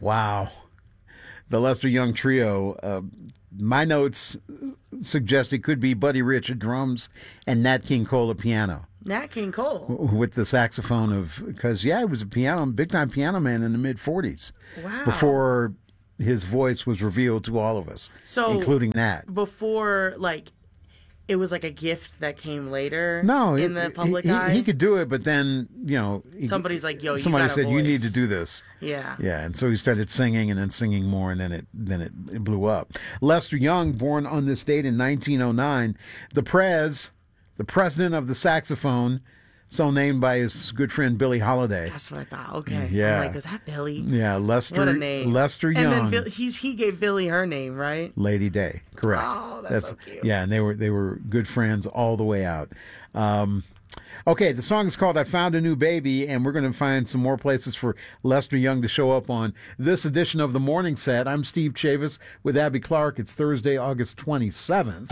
Wow. The Lester Young Trio. My notes suggest it could be Buddy Rich at drums and Nat King Cole at piano. Nat King Cole. With the saxophone because he was a big time piano man in the mid 40s. Wow. Before his voice was revealed to all of us, including Nat. Before, it was like a gift that came later in the public eye? He could do it, but then, somebody's like, yo, somebody you got said, a you voice. need to do this. Yeah. Yeah, and so he started singing and then singing more, and then it blew up. Lester Young, born on this date in 1909, the president of the saxophone, so named by his good friend Billie Holiday. That's what I thought. Okay. Yeah. I'm like, was that Billy? Yeah, Lester. What a name. Lester Young. And then he gave Billy her name, right? Lady Day, correct. Oh, that's so cute. Yeah, and they were good friends all the way out. Okay, the song is called "I Found a New Baby," and we're going to find some more places for Lester Young to show up on this edition of the Morning Set. I'm Steve Chavis with Abby Clark. It's Thursday, August 27th.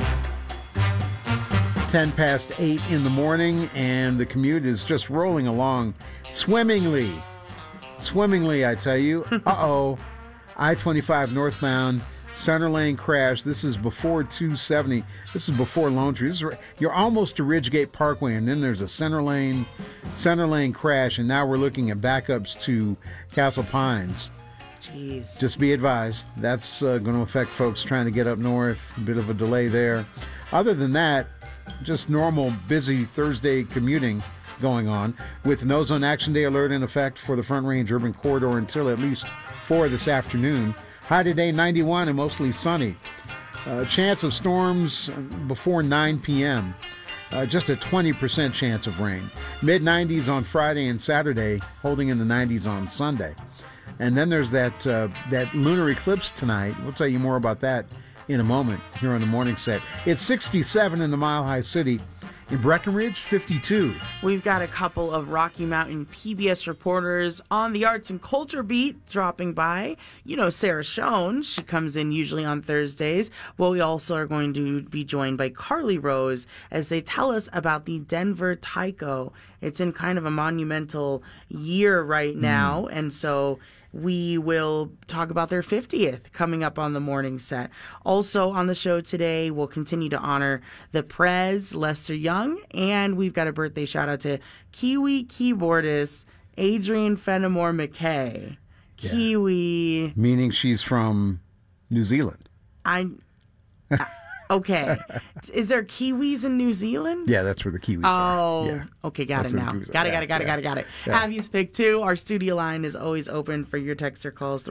10 past 8 in the morning, and the commute is just rolling along swimmingly. Swimmingly, I tell you. Uh-oh. I-25 northbound, center lane crash. This is before 270. This is before Lone Tree. You're almost to Ridgegate Parkway, and then there's a center lane crash, and now we're looking at backups to Castle Pines. Jeez. Just be advised, that's going to affect folks trying to get up north. A bit of a delay there. Other than that, just normal, busy Thursday commuting going on with no zone action day alert in effect for the Front Range Urban Corridor until at least 4 this afternoon. High today 91 and mostly sunny. Chance of storms before 9 p.m. Just a 20% chance of rain. Mid-90s on Friday and Saturday, holding in the 90s on Sunday. And then there's that lunar eclipse tonight. We'll tell you more about that in a moment here on the Morning Set. It's 67 in the Mile High City. In Breckenridge, 52. We've got a couple of Rocky Mountain PBS reporters on the arts and culture beat dropping by. You know Sarah Schoen. She comes in usually on Thursdays. Well, we also are going to be joined by Carly Rose as they tell us about the Denver Taiko. It's in kind of a monumental year right now, and so we will talk about their 50th coming up on the Morning Set. Also on the show today, we'll continue to honor the Prez, Lester Young, and we've got a birthday shout out to Kiwi keyboardist Adrienne Fenimore McKay. Yeah. Kiwi. Meaning she's from New Zealand. Okay. Is there Kiwis in New Zealand? Yeah, that's where the Kiwis are. Oh, Yeah. okay, got That's it where now. the Kiwis are. Got it. Yeah. Abby's Pick 2. Our studio line is always open for your text or calls,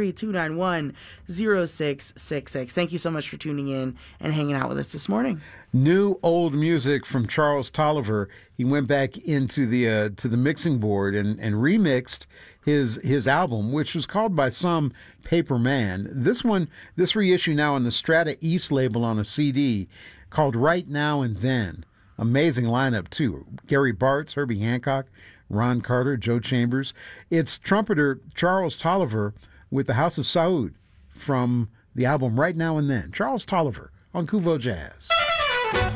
303-291-0666. Thank you so much for tuning in and hanging out with us this morning. New old music from Charles Tolliver. He went back into the to the mixing board and remixed his album, which was called by some Paper Man. This reissue now on the Strata East label on a CD called Right Now and Then. Amazing lineup too. Gary Bartz, Herbie Hancock, Ron Carter, Joe Chambers. It's trumpeter Charles Tolliver with the House of Saud from the album Right Now and Then. Charles Tolliver on Kuvo Jazz.